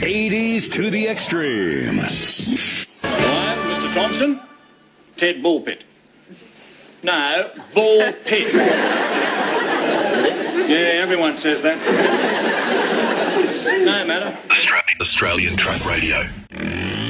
80s to the extreme. I'm Mr. Thompson, Ted Bullpit. No, Bull Pit. Yeah, everyone says that. No matter. Australian Truck Radio.